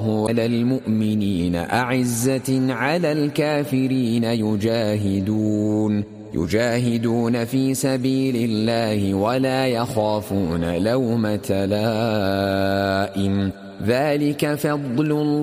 على المؤمنين أعزة على الكافرين يجاهدون في سبيل الله ولا يخافون لومة لائم ذلك فضل الله